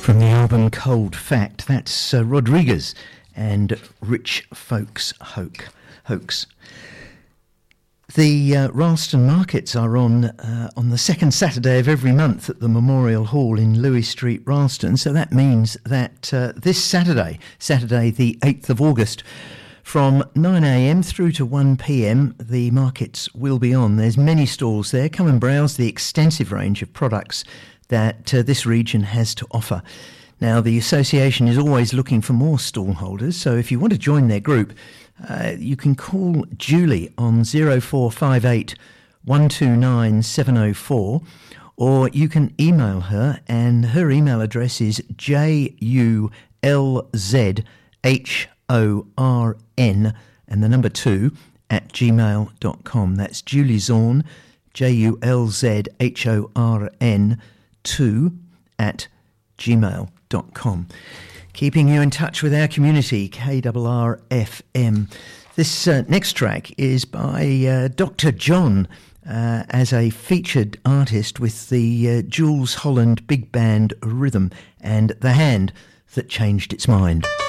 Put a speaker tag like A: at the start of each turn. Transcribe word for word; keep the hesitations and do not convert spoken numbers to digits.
A: From the album Cold Fact, that's uh, Rodriguez and Rich Folks Hoke, Hoax. The uh, Ralston markets are on uh, on the second Saturday of every month at the Memorial Hall in Lewis Street, Ralston. So that means that uh, this Saturday, Saturday the eighth of August, from nine a m through to one p m, the markets will be on. There's many stalls there. Come and browse the extensive range of products that uh, this region has to offer. Now, the association is always looking for more stall holders, so if you want to join their group, uh, you can call Julie on zero four five eight, one two nine, seven oh four, or you can email her, and her email address is J U L Z H O R N, and the number two, at gmail dot com. That's Julie Zorn, J U L Z H O R N, two, at gmail dot com. Keeping you in touch with our community, K R R F M. This uh, next track is by uh, Doctor John uh, as a featured artist with the uh, Jules Holland Big Band Rhythm and The Hand That Changed Its Mind.